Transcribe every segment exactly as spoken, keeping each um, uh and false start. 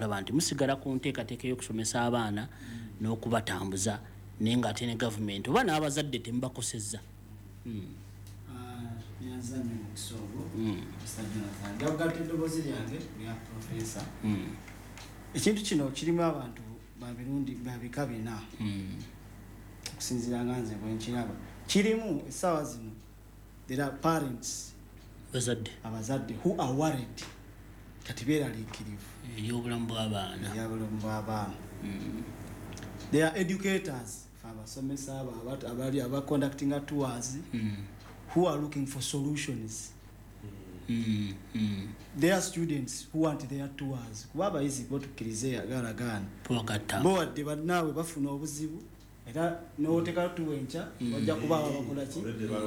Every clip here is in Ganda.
okulaba nti musigala ku nteekateeka y'okusomesa abaana n'okubatambuza naye ng'ate ne gavumenti oba n'abazadde temubakosezza. Nyanzanyo mu kisobo Mister Jonathan gagatto eddoboozi lyange lya profesa. Ekintu kino kirimu abantu babirundi babika bina okusinziira nga nze bwe nkiraba. Kirimu essaawa zino there are parents bazadde abazadde who are worried kati beeraliikirivu ebyobulamu bw'abaana ebyobulamu bw'abaana. They are educators abasomesa abo abali abaconducting tours who are looking for solutions. Mm, mm. There are students who want their tours kuba abayizi bo tukkirize yagalagana bo wadde banaawe bafuna obuzibu era n'oteeka tuwenca wajja kuba abakola ki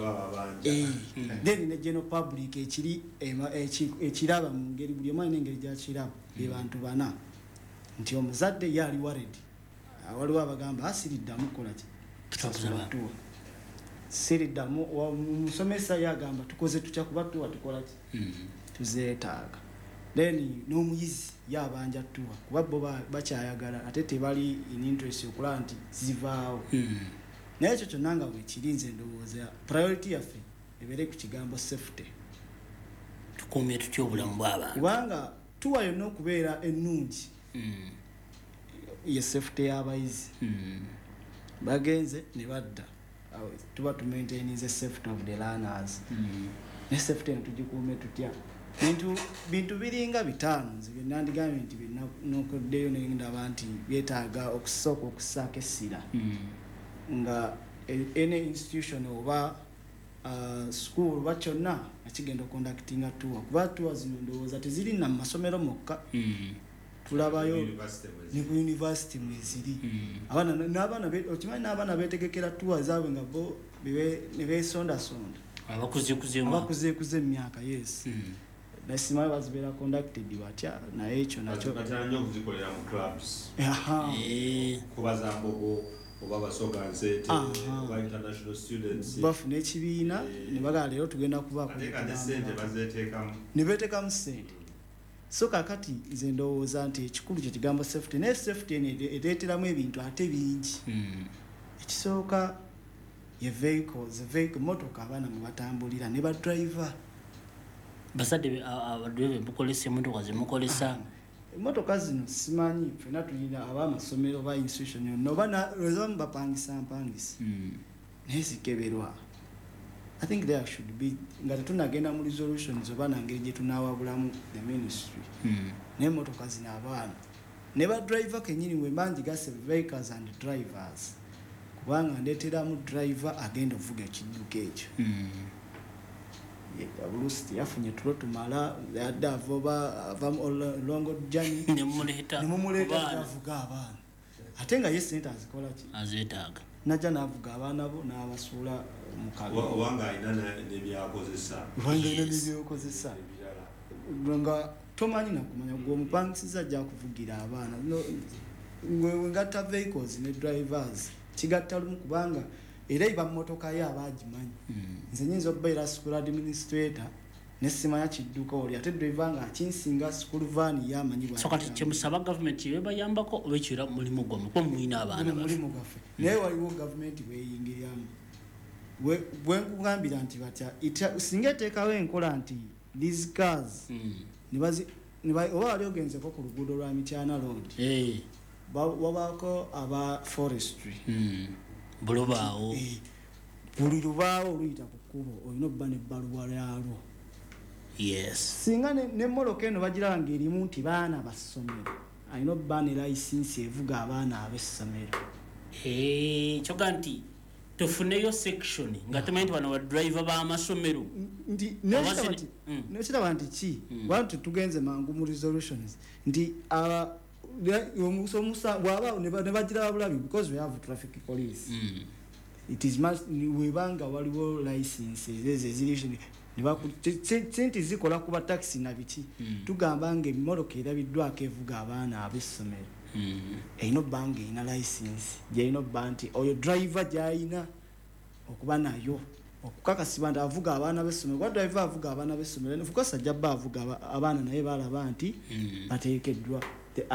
then ne general public ekiri ekiraba mu ngeri buli omu alina engeri gyakiraba be bantu bana nti omuzadde yali worried waliwo abagamba asiriddamu kukola ki tuwa siriddamu omusomesa yagamba tukoze tutya kuba tuwa tukola ki tuzeetaaga then n'omuyizi yabanja tuwa kuba bo bakyayagala ate tebali in interest okulaba nti zivaawo. Naye ekyo kyonna nga bwe kirinze ndowooza priority yaffe ebeere ku kigambo safety. Tukuumye tutya obulamu bw'abantu kubanga tuwa yonna okubeera ennungi ye safety y'abayizi bagenze ne badda tuba tumaintainize safety of the learners. Ne safety eno tugikuume tutya bintu bintu biringa bitaano nze nandigambye nti nokoddeyo nendaba nti byetaaga okusooka okusaako essira nga any institution oba school oba kyonna akigenda oconductinga tour kuba tour zino ndowooza teziri na mu masomero mokka tulabayo ne ku university mweziri abaana n'abaana okimanyi n'abaana beetegekera tour zaabwe nga bo ne beesondasonda abakuzeekuze emyaka yes nasimayo bazibeera conducted batya naye ekyo nakyo nnyo okuzikolera mu clubs kubaza mbogo oba basoga nsete oba international students bafuna ekibiina ne bagala leero tugenda kubaako ne beeteekamu ssente. So kakati nze ndowooza nti ekikulu kye kigambo safety naye safety ereeteramu ebintu ate bingi. Ekisooka ye vehicles vehicle motoka abaana mwe batambulira ne badriver bazadde abadriver bukolesa emmotoka zemukolesa emmotoka zino simanyi ffena tulina ab'amasomero ba institution yonna oba lwezamu bapangisa mpangisa naye zikeberwa. I think there should be nga tetunagenda mu resolutions oba nangeri gye tunaawabulamu the ministry n'emmotoka zino abaana ne badriver kenyini we mangi gase vehicles and drivers kubanga ndeeteramu driver agenda ovuga ekidduka ekyo abulusi teyafunye tulo tumala yadde ava longo jani nemumuleeta avuga abaana ate nga ye sente azikola ki azeetaaga najja n'avuga abaana bo n'abasuula obanga alina n'ebyakozesa nga tomanyi nakumanya gwe omupangisiza ajja kuvugira abaana wengatta vehicles ne drivers kigatta lumu kubanga era iba mmotoka ye abagimanyi nze nyinza okubeera school administrator nesimanya kidduka oli ate driver nga akinsinga school van yamanyibwa so kati kyemusaba gavumenti yebayambako oba ekira mulimu gwamu kuba mwina abaana mulimu gaffe naye waliwo gavumenti weyingiryamu bwenkugambira nti batya singa eteekawo enkola nti these cars oba wali ogenzeko ku luguudo lwa Mityana road wabaako aba forestry bulubaawo buli lubaawo oluyita ku kkubo olina obba nebbaluwa lyalwo. Yes. Singa n'emmoloka eno bagiraba ng'erimu nti baana bassomero alina obba ne layisinsi evuga abaana ab'essomero. Kyoga nti tufuneyo section nga temanyi nti bano badriver b'amasomero nti nekiraba nti ki bantu tugenze mangu mu resolutions nti bwaba ne bagiraba bulabi because we have traffic police it is much webanga waliwo licenses ezo eziri sente zikola kuba taxi na biki tugamba nga emmoloka erabiddwako evuga abaana ab'essomero erina obba nga erina license gyerina obba nti oyo driver gy'ayina okuba nayo okukakasibwa nti avuga abaana b'essomero kuba driver avuga abaana b'essomero of course ajja bba avuga abaana naye balaba nti bateekeddwa